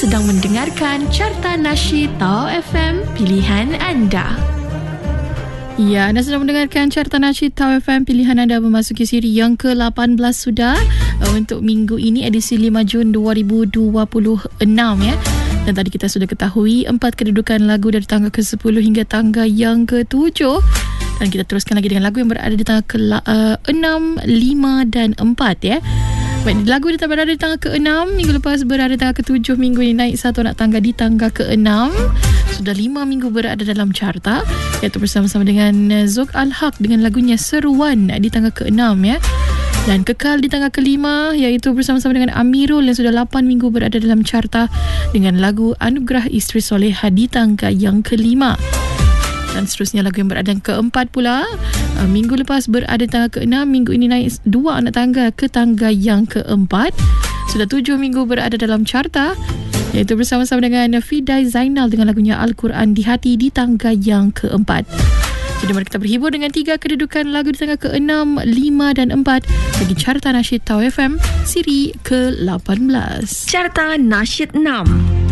sedang mendengarkan Carta Nasyid Tau FM pilihan anda. Ya, anda sedang mendengarkan Carta Nasyid Tau FM pilihan anda memasuki siri yang ke-18 sudah untuk minggu ini edisi 5 Jun 2026 ya. Dan tadi kita sudah ketahui 4 kedudukan lagu dari tangga ke-10 hingga tangga yang ke-7. Dan kita teruskan lagi dengan lagu yang berada di tangga ke-6, 5 dan 4 ya. Baik, lagu yang berada di tangga ke-6 minggu lepas berada di tangga ke-7, minggu ini naik satu anak tangga di tangga ke-6. Sudah 5 minggu berada dalam carta, iaitu bersama-sama dengan Zuk Al-Haq dengan lagunya Seruan di tangga ke-6 ya. Dan kekal di tangga ke-5 iaitu bersama-sama dengan Amirul yang sudah 8 minggu berada dalam carta dengan lagu Anugerah Isteri Soleha di tangga yang ke-5. Dan seterusnya lagu yang berada ke-4 pula, minggu lepas berada di tangga ke-6, minggu ini naik 2 anak tangga ke tangga yang ke-4. Sudah 7 minggu berada dalam carta, iaitu bersama-sama dengan Fidai Zainal dengan lagunya Al-Quran di Hati di tangga yang ke-4. Jadi mari kita berhibur dengan 3 kedudukan lagu di tangga ke-6, 5 dan 4 bagi Carta Nasyid Tau FM siri ke-18. Carta Nasyid 6.